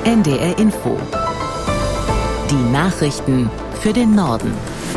NDR Info. Die Nachrichten für den Norden.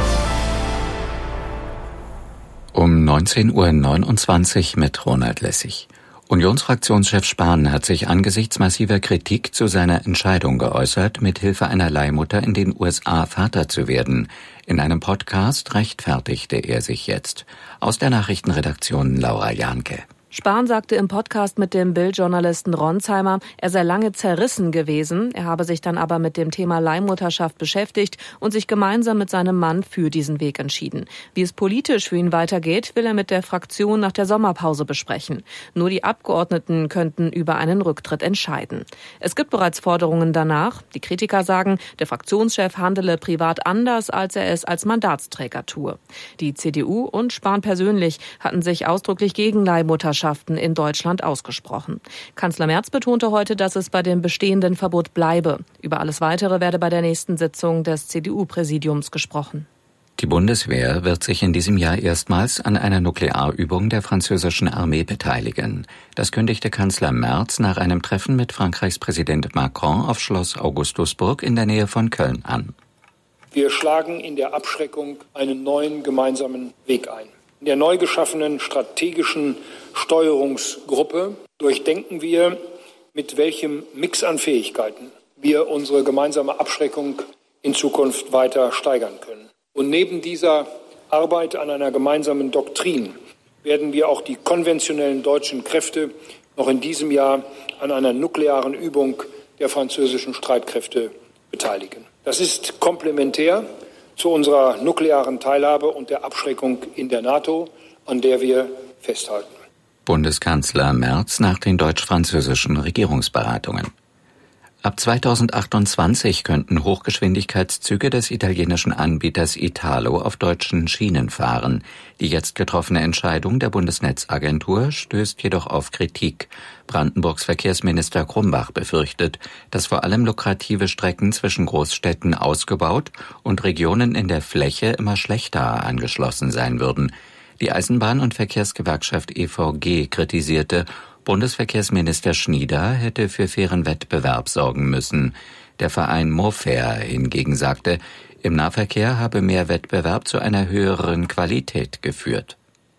Um 19.29 Uhr mit Ronald Lessig. Unionsfraktionschef Spahn hat sich angesichts massiver Kritik zu seiner Entscheidung geäußert, mit Hilfe einer Leihmutter in den USA Vater zu werden. In einem Podcast rechtfertigte er sich jetzt. Aus der Nachrichtenredaktion Laura Jahnke. Spahn sagte im Podcast mit dem Bild-Journalisten Ronsheimer, er sei lange zerrissen gewesen. Er habe sich dann aber mit dem Thema Leihmutterschaft beschäftigt und sich gemeinsam mit seinem Mann für diesen Weg entschieden. Wie es politisch für ihn weitergeht, will er mit der Fraktion nach der Sommerpause besprechen. Nur die Abgeordneten könnten über einen Rücktritt entscheiden. Es gibt bereits Forderungen danach. Die Kritiker sagen, der Fraktionschef handele privat anders, als er es als Mandatsträger tue. Die CDU und Spahn persönlich hatten sich ausdrücklich gegen Leihmutterschaft in Deutschland ausgesprochen. Kanzler Merz betonte heute, dass es bei dem bestehenden Verbot bleibe. Über alles Weitere werde bei der nächsten Sitzung des CDU-Präsidiums gesprochen. Die Bundeswehr wird sich in diesem Jahr erstmals an einer Nuklearübung der französischen Armee beteiligen. Das kündigte Kanzler Merz nach einem Treffen mit Frankreichs Präsident Macron auf Schloss Augustusburg in der Nähe von Köln an. Wir schlagen in der Abschreckung einen neuen gemeinsamen Weg ein. In der neu geschaffenen strategischen Steuerungsgruppe durchdenken wir, mit welchem Mix an Fähigkeiten wir unsere gemeinsame Abschreckung in Zukunft weiter steigern können. Und neben dieser Arbeit an einer gemeinsamen Doktrin werden wir auch die konventionellen deutschen Kräfte noch in diesem Jahr an einer nuklearen Übung der französischen Streitkräfte beteiligen. Das ist komplementär zu unserer nuklearen Teilhabe und der Abschreckung in der NATO, an der wir festhalten. Bundeskanzler Merz nach den deutsch-französischen Regierungsberatungen. Ab 2028 könnten Hochgeschwindigkeitszüge des italienischen Anbieters Italo auf deutschen Schienen fahren. Die jetzt getroffene Entscheidung der Bundesnetzagentur stößt jedoch auf Kritik. Brandenburgs Verkehrsminister Grumbach befürchtet, dass vor allem lukrative Strecken zwischen Großstädten ausgebaut und Regionen in der Fläche immer schlechter angeschlossen sein würden. Die Eisenbahn- und Verkehrsgewerkschaft EVG kritisierte, Bundesverkehrsminister Schnieder hätte für fairen Wettbewerb sorgen müssen. Der Verein Mofair hingegen sagte, im Nahverkehr habe mehr Wettbewerb zu einer höheren Qualität geführt.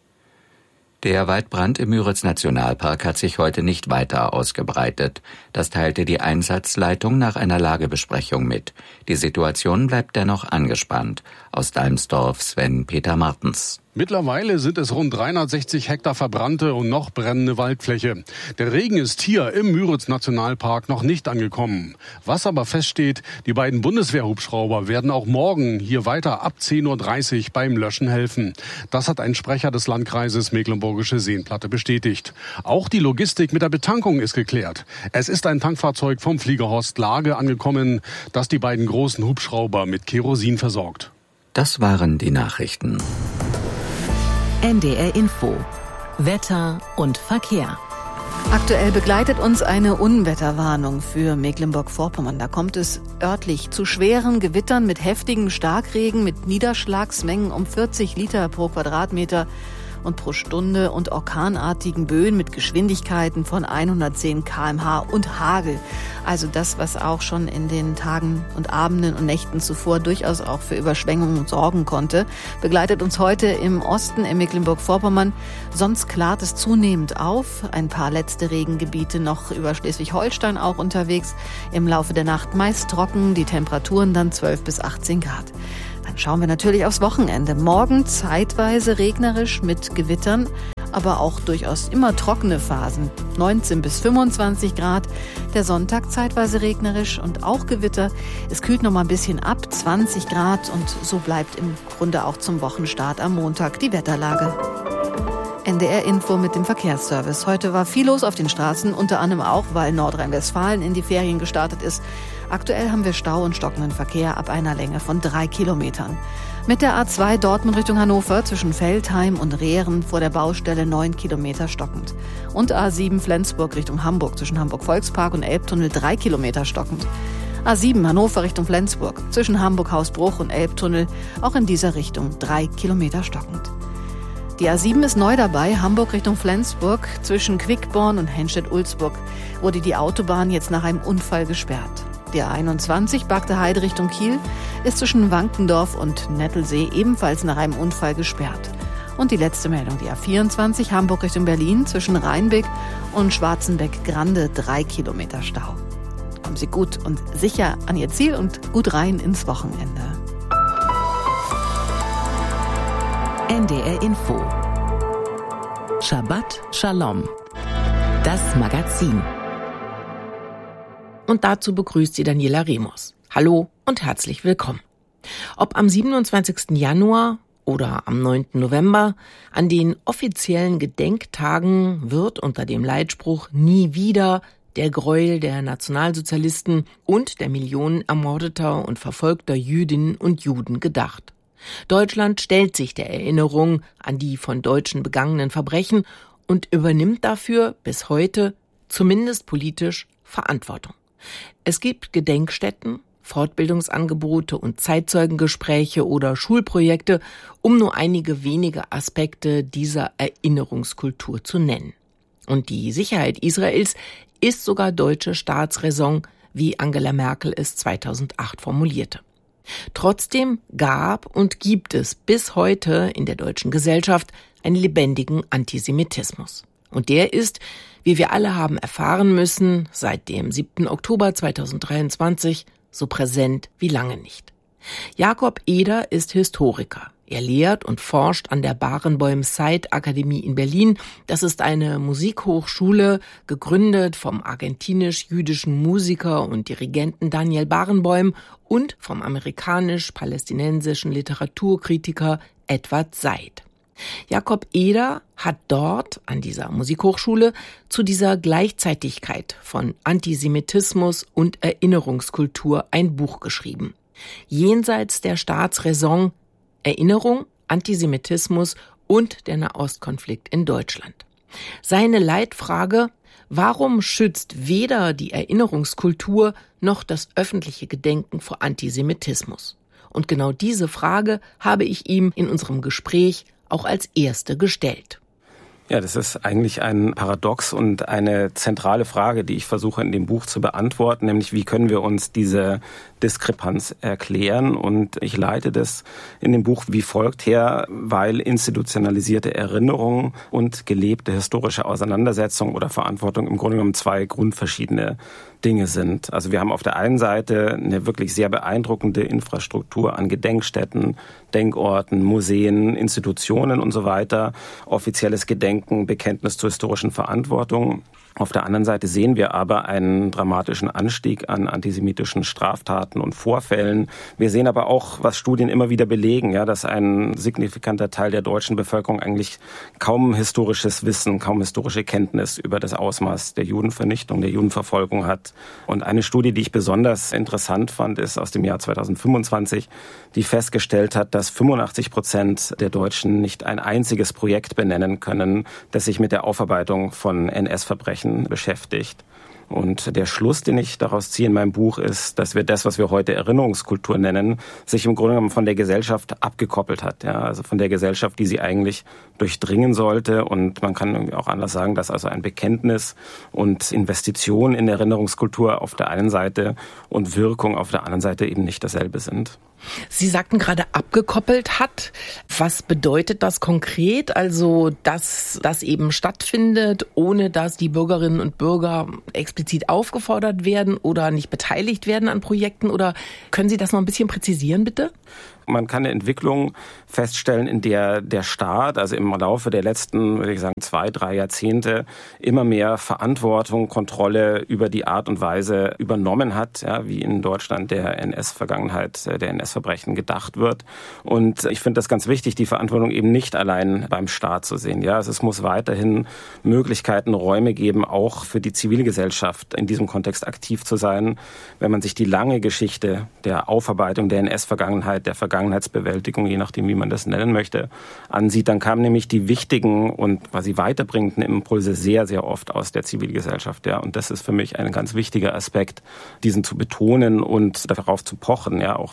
Der Waldbrand im Müritz-Nationalpark hat sich heute nicht weiter ausgebreitet. Das teilte die Einsatzleitung nach einer Lagebesprechung mit. Die Situation bleibt dennoch angespannt. Aus Dalmsdorf Sven-Peter Martens. Mittlerweile sind es rund 360 Hektar verbrannte und noch brennende Waldfläche. Der Regen ist hier im Müritz-Nationalpark noch nicht angekommen. Was aber feststeht, die beiden Bundeswehrhubschrauber werden auch morgen hier weiter ab 10.30 Uhr beim Löschen helfen. Das hat ein Sprecher des Landkreises Mecklenburgische Seenplatte bestätigt. Auch die Logistik mit der Betankung ist geklärt. Es ist ein Tankfahrzeug vom Fliegerhorst Lage angekommen, das die beiden großen Hubschrauber mit Kerosin versorgt. Das waren die Nachrichten. NDR Info. Wetter und Verkehr. Aktuell begleitet uns eine Unwetterwarnung für Mecklenburg-Vorpommern. Da kommt es örtlich zu schweren Gewittern mit heftigem Starkregen, mit Niederschlagsmengen um 40 Liter pro Quadratmeter und pro Stunde und orkanartigen Böen mit Geschwindigkeiten von 110 km/h und Hagel. Also das, was auch schon in den Tagen und Abenden und Nächten zuvor durchaus auch für Überschwemmungen sorgen konnte, begleitet uns heute im Osten in Mecklenburg-Vorpommern. Sonst klart es zunehmend auf. Ein paar letzte Regengebiete noch über Schleswig-Holstein auch unterwegs. Im Laufe der Nacht meist trocken, die Temperaturen dann 12 bis 18 Grad. Dann schauen wir natürlich aufs Wochenende. Morgen zeitweise regnerisch mit Gewittern, aber auch durchaus immer trockene Phasen. 19 bis 25 Grad. Der Sonntag zeitweise regnerisch und auch Gewitter. Es kühlt noch mal ein bisschen ab, 20 Grad. Und so bleibt im Grunde auch zum Wochenstart am Montag die Wetterlage. NDR Info mit dem Verkehrsservice. Heute war viel los auf den Straßen, unter anderem auch, weil Nordrhein-Westfalen in die Ferien gestartet ist. Aktuell haben wir Stau und stockenden Verkehr ab einer Länge von 3 Kilometern. Mit der A2 Dortmund Richtung Hannover zwischen Veltheim und Rehren vor der Baustelle 9 Kilometer stockend. Und A7 Flensburg Richtung Hamburg zwischen Hamburg-Volkspark und Elbtunnel 3 Kilometer stockend. A7 Hannover Richtung Flensburg zwischen Hamburg-Hausbruch und Elbtunnel auch in dieser Richtung 3 Kilometer stockend. Die A7 ist neu dabei, Hamburg Richtung Flensburg. Zwischen Quickborn und Henstedt-Ulzburg wurde die Autobahn jetzt nach einem Unfall gesperrt. Die A21 Bagde Heide Richtung Kiel ist zwischen Wankendorf und Nettelsee ebenfalls nach einem Unfall gesperrt. Und die letzte Meldung, die A24 Hamburg Richtung Berlin zwischen Rheinbeck und Schwarzenbeck-Grande 3 Kilometer Stau. Kommen Sie gut und sicher an Ihr Ziel und gut rein ins Wochenende. NDR Info. Shabbat Shalom. Das Magazin. Und dazu begrüßt sie Daniela Remus. Hallo und herzlich willkommen. Ob am 27. Januar oder am 9. November, an den offiziellen Gedenktagen wird unter dem Leitspruch Nie wieder der Gräuel der Nationalsozialisten und der Millionen ermordeter und verfolgter Jüdinnen und Juden gedacht. Deutschland stellt sich der Erinnerung an die von Deutschen begangenen Verbrechen und übernimmt dafür bis heute, zumindest politisch, Verantwortung. Es gibt Gedenkstätten, Fortbildungsangebote und Zeitzeugengespräche oder Schulprojekte, um nur einige wenige Aspekte dieser Erinnerungskultur zu nennen. Und die Sicherheit Israels ist sogar deutsche Staatsräson, wie Angela Merkel es 2008 formulierte. Trotzdem gab und gibt es bis heute in der deutschen Gesellschaft einen lebendigen Antisemitismus. Und der ist, wie wir alle haben erfahren müssen, seit dem 7. Oktober 2023 so präsent wie lange nicht. Jakob Eder ist Historiker. Er lehrt und forscht an der Barenboim-Said-Akademie in Berlin. Das ist eine Musikhochschule, gegründet vom argentinisch-jüdischen Musiker und Dirigenten Daniel Barenboim und vom amerikanisch-palästinensischen Literaturkritiker Edward Said. Jakob Eder hat dort an dieser Musikhochschule zu dieser Gleichzeitigkeit von Antisemitismus und Erinnerungskultur ein Buch geschrieben. Jenseits der Staatsräson: Erinnerung, Antisemitismus und der Nahostkonflikt in Deutschland. Seine Leitfrage: Warum schützt weder die Erinnerungskultur noch das öffentliche Gedenken vor Antisemitismus? Und genau diese Frage habe ich ihm in unserem Gespräch auch als erste gestellt. Ja, das ist eigentlich ein Paradox und eine zentrale Frage, die ich versuche in dem Buch zu beantworten, nämlich wie können wir uns diese Diskrepanz erklären? Und ich leite das in dem Buch wie folgt her: Weil institutionalisierte Erinnerung und gelebte historische Auseinandersetzung oder Verantwortung im Grunde genommen zwei grundverschiedene Dinge sind. Also wir haben auf der einen Seite eine wirklich sehr beeindruckende Infrastruktur an Gedenkstätten, Denkorten, Museen, Institutionen und so weiter, offizielles Gedenken, Bekenntnis zur historischen Verantwortung. Auf der anderen Seite sehen wir aber einen dramatischen Anstieg an antisemitischen Straftaten und Vorfällen. Wir sehen aber auch, was Studien immer wieder belegen, ja, dass ein signifikanter Teil der deutschen Bevölkerung eigentlich kaum historisches Wissen, kaum historische Kenntnis über das Ausmaß der Judenvernichtung, der Judenverfolgung hat. Und eine Studie, die ich besonders interessant fand, ist aus dem Jahr 2025, die festgestellt hat, dass 85% der Deutschen nicht ein einziges Projekt benennen können, das sich mit der Aufarbeitung von NS-Verbrechen beschäftigt. Und der Schluss, den ich daraus ziehe in meinem Buch, ist, dass wir das, was wir heute Erinnerungskultur nennen, sich im Grunde genommen von der Gesellschaft abgekoppelt hat. Ja, also von der Gesellschaft, die sie eigentlich durchdringen sollte. Und man kann auch anders sagen, dass also ein Bekenntnis und Investition in Erinnerungskultur auf der einen Seite und Wirkung auf der anderen Seite eben nicht dasselbe sind. Sie sagten gerade abgekoppelt hat. Was bedeutet das konkret? Also, dass das eben stattfindet, ohne dass die Bürgerinnen und Bürger explizit aufgefordert werden oder nicht beteiligt werden an Projekten? Oder können Sie das noch ein bisschen präzisieren, bitte? Man kann eine Entwicklung feststellen, in der der Staat, also im Laufe der letzten, würde ich sagen, 2-3 Jahrzehnte immer mehr Verantwortung, Kontrolle über die Art und Weise übernommen hat, ja, wie in Deutschland der NS-Vergangenheit, der NS-Verbrechen gedacht wird. Und ich finde das ganz wichtig, die Verantwortung eben nicht allein beim Staat zu sehen. Ja, also es muss weiterhin Möglichkeiten, Räume geben, auch für die Zivilgesellschaft in diesem Kontext aktiv zu sein. Wenn man sich die lange Geschichte der Aufarbeitung der NS-Vergangenheit, der Vergangenheitsbewältigung, je nachdem, wie man das nennen möchte, ansieht, dann kamen nämlich die wichtigen und quasi weiterbringenden Impulse sehr, sehr oft aus der Zivilgesellschaft. Ja. Und das ist für mich ein ganz wichtiger Aspekt, diesen zu betonen und darauf zu pochen, ja, auch weiterhin Raum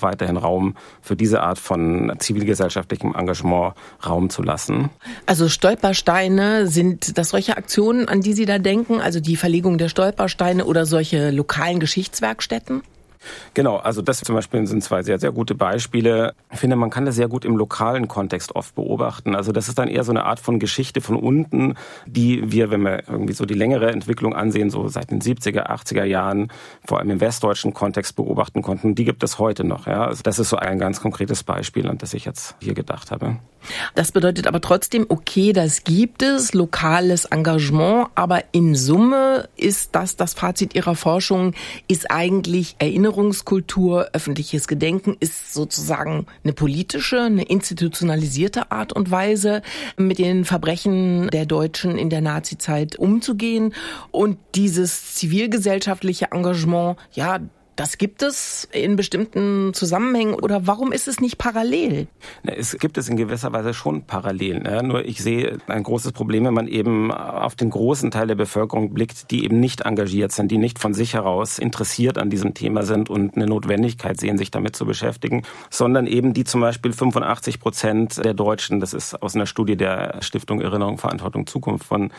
Raum für diese Art von zivilgesellschaftlichem Engagement Raum zu lassen. Also Stolpersteine, sind das solche Aktionen, an die Sie da denken? Also die Verlegung der Stolpersteine oder solche lokalen Geschichtswerkstätten? Genau, also das zum Beispiel sind zwei sehr, sehr gute Beispiele. Ich finde, man kann das sehr gut im lokalen Kontext oft beobachten. Also das ist dann eher so eine Art von Geschichte von unten, die wir, wenn wir irgendwie so die längere Entwicklung ansehen, so seit den 70er, 80er Jahren, vor allem im westdeutschen Kontext beobachten konnten, die gibt es heute noch. Ja? Also das ist so ein ganz konkretes Beispiel, an das ich jetzt hier gedacht habe. Das bedeutet aber trotzdem, okay, das gibt es, lokales Engagement, aber in Summe ist das Fazit Ihrer Forschung, ist eigentlich Erinnerungskultur, öffentliches Gedenken, ist sozusagen eine politische, eine institutionalisierte Art und Weise, mit den Verbrechen der Deutschen in der Nazizeit umzugehen. Und dieses zivilgesellschaftliche Engagement, ja, das gibt es in bestimmten Zusammenhängen, oder warum ist es nicht parallel? Es gibt es in gewisser Weise schon parallel. Ne? Nur ich sehe ein großes Problem, wenn man eben auf den großen Teil der Bevölkerung blickt, die eben nicht engagiert sind, die nicht von sich heraus interessiert an diesem Thema sind und eine Notwendigkeit sehen, sich damit zu beschäftigen, sondern eben die zum Beispiel 85% der Deutschen, das ist aus einer Studie der Stiftung Erinnerung, Verantwortung, Zukunft von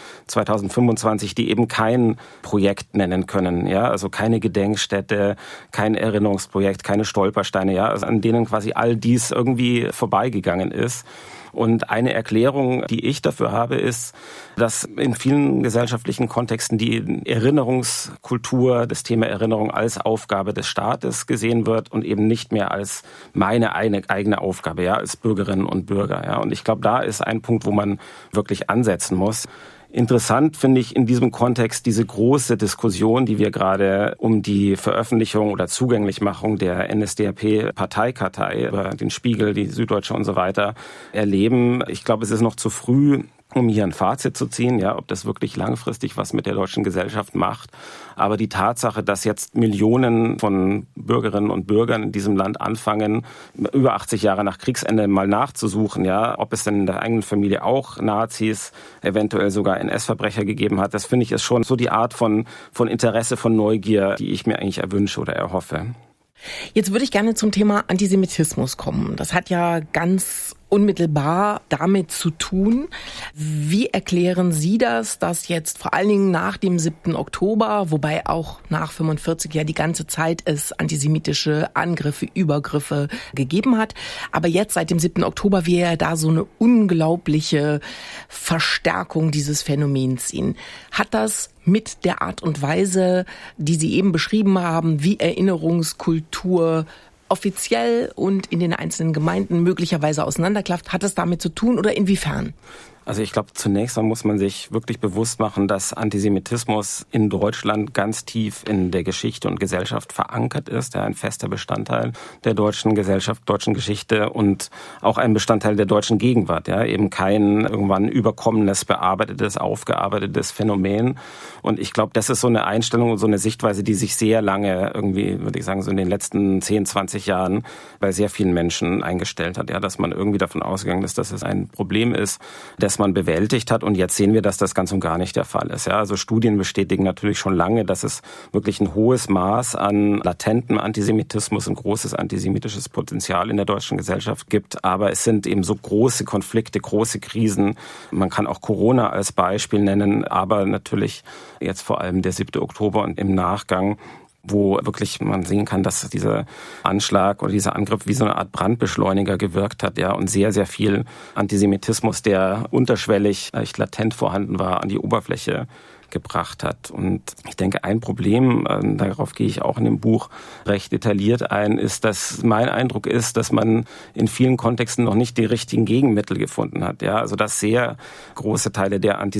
2025, die eben kein Projekt nennen können, ja, also keine Gedenkstätte, kein Erinnerungsprojekt, keine Stolpersteine, ja, also an denen quasi all dies irgendwie vorbeigegangen ist. Und eine Erklärung, die ich dafür habe, ist, dass in vielen gesellschaftlichen Kontexten die Erinnerungskultur, das Thema Erinnerung als Aufgabe des Staates gesehen wird und eben nicht mehr als meine eigene Aufgabe, ja, als Bürgerinnen und Bürger. Ja. Und ich glaube, da ist ein Punkt, wo man wirklich ansetzen muss. Interessant finde ich in diesem Kontext diese große Diskussion, die wir gerade um die Veröffentlichung oder Zugänglichmachung der NSDAP-Parteikartei über den Spiegel, die Süddeutsche und so weiter erleben. Ich glaube, es ist noch zu früh, um hier ein Fazit zu ziehen, ja, ob das wirklich langfristig was mit der deutschen Gesellschaft macht. Aber die Tatsache, dass jetzt Millionen von Bürgerinnen und Bürgern in diesem Land anfangen, über 80 Jahre nach Kriegsende mal nachzusuchen, ja, ob es denn in der eigenen Familie auch Nazis, eventuell sogar NS-Verbrecher gegeben hat, das finde ich ist schon so die Art von Interesse, von Neugier, die ich mir eigentlich erwünsche oder erhoffe. Jetzt würde ich gerne zum Thema Antisemitismus kommen. Das hat ja ganz unmittelbar damit zu tun. Wie erklären Sie das, dass jetzt vor allen Dingen nach dem 7. Oktober, wobei auch nach 45 ja die ganze Zeit es antisemitische Angriffe, Übergriffe gegeben hat, aber jetzt seit dem 7. Oktober wir da so eine unglaubliche Verstärkung dieses Phänomens sehen. Hat das mit der Art und Weise, die Sie eben beschrieben haben, wie Erinnerungskultur offiziell und in den einzelnen Gemeinden möglicherweise auseinanderklafft, hat es damit zu tun oder inwiefern? Also ich glaube, zunächst mal muss man sich wirklich bewusst machen, dass Antisemitismus in Deutschland ganz tief in der Geschichte und Gesellschaft verankert ist, ein fester Bestandteil der deutschen Gesellschaft, deutschen Geschichte und auch ein Bestandteil der deutschen Gegenwart, ja, eben kein irgendwann überkommenes, bearbeitetes, aufgearbeitetes Phänomen. Und ich glaube, das ist so eine Einstellung und so eine Sichtweise, die sich sehr lange irgendwie, würde ich sagen, so in den letzten 10, 20 Jahren bei sehr vielen Menschen eingestellt hat, ja, dass man irgendwie davon ausgegangen ist, dass es ein Problem ist, das man bewältigt hat. Und jetzt sehen wir, dass das ganz und gar nicht der Fall ist. Ja, also Studien bestätigen natürlich schon lange, dass es wirklich ein hohes Maß an latentem Antisemitismus, ein großes antisemitisches Potenzial in der deutschen Gesellschaft gibt. Aber es sind eben so große Konflikte, große Krisen. Man kann auch Corona als Beispiel nennen, aber natürlich jetzt vor allem der 7. Oktober und im Nachgang, wo wirklich man sehen kann, dass dieser Anschlag oder dieser Angriff wie so eine Art Brandbeschleuniger gewirkt hat, ja, und sehr, sehr viel Antisemitismus, der unterschwellig, echt latent vorhanden war, an die Oberfläche gebracht hat. Und ich denke, ein Problem, darauf gehe ich auch in dem Buch recht detailliert ein, ist, dass mein Eindruck ist, dass man in vielen Kontexten noch nicht die richtigen Gegenmittel gefunden hat. Ja, also dass sehr große Teile der